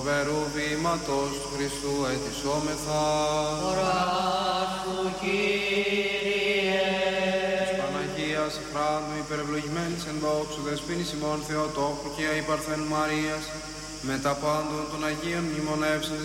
Φοβερού βήματος του Χριστού αιτησόμεθα. Οράς του, Κύριε. Της Παναγίας Χράντου υπερευλογημένης εν δόξου δεσποίνης ημών Θεοτόκου και αϊ Παρθένου Μαρίας, με τα πάντων των Αγίων μνημονεύσαντες